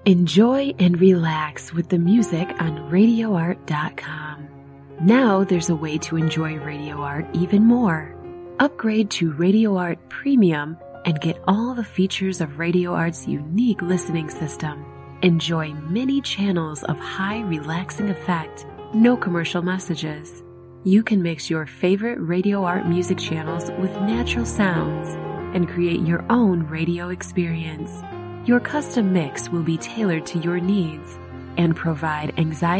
Enjoy and relax with the music on RadioArt.com. Now there's a way to enjoy Radio Art even more. Upgrade to Radio Art Premium and get all the features of Radio Art's unique listening system. Enjoy many channels of high relaxing effect, no commercial messages. You can mix your favorite Radio Art music channels with natural sounds and create your own radio experience. Your custom mix will be tailored to your needs and provide anxiety